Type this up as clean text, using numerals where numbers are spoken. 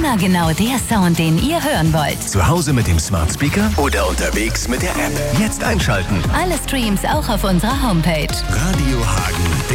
Immer genau der Sound, den ihr hören wollt. Zu Hause mit dem Smart Speaker oder unterwegs mit der App. Jetzt einschalten. Alle Streams auch auf unserer Homepage. Radio Hagen.